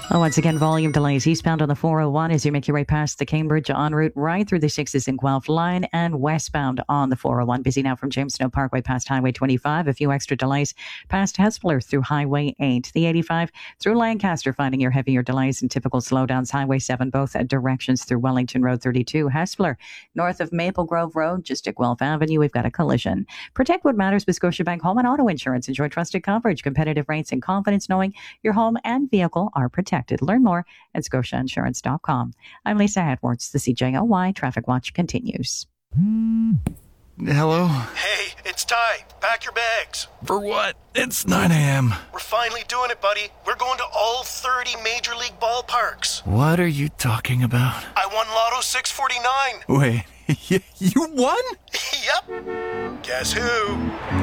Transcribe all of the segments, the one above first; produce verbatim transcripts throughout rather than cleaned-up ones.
Oh, once again, volume delays eastbound on the four oh one as you make your way past the Cambridge en route right through the sixes in Guelph line, and westbound on the four oh one. Busy now from James Snow Parkway past Highway twenty-five. A few extra delays past Hespeler through Highway eight. The eighty-five through Lancaster finding your heavier delays and typical slowdowns. Highway seven both directions through Wellington Road thirty-two. Hespeler north of Maple Grove Road just at Guelph Avenue. We've got a collision. Protect what matters with Scotiabank Home and Auto Insurance. Enjoy trusted coverage, competitive rates, and confidence knowing your home and vehicle are protected. Learn more at scotia insurance dot com. I'm Lisa Edwards. The C J O Y Traffic Watch continues. Hello? Hey, it's Ty. Pack your bags. For what? It's nine a.m. We're finally doing it, buddy. We're going to all thirty Major League ballparks. What are you talking about? I won Lotto six forty-nine. Wait, you won? Yep. Guess who?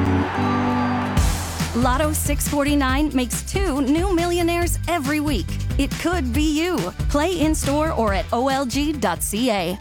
Lotto six forty-nine makes two new millionaires every week. It could be you. Play in-store or at O L G dot C A.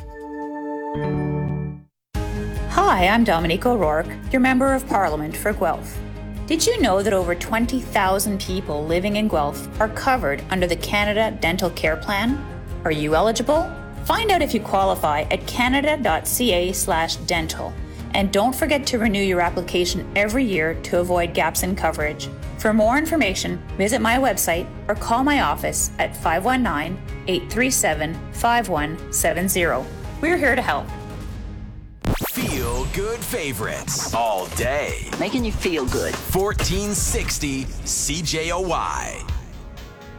Hi, I'm Dominique O'Rourke, your Member of Parliament for Guelph. Did you know that over twenty thousand people living in Guelph are covered under the Canada Dental Care Plan? Are you eligible? Find out if you qualify at canada dot c a slash dental. And don't forget to renew your application every year to avoid gaps in coverage. For more information, visit my website or call my office at five one nine, eight three seven, five one seven zero. We're here to help. Feel good favorites all day. Making you feel good. fourteen sixty C J O Y.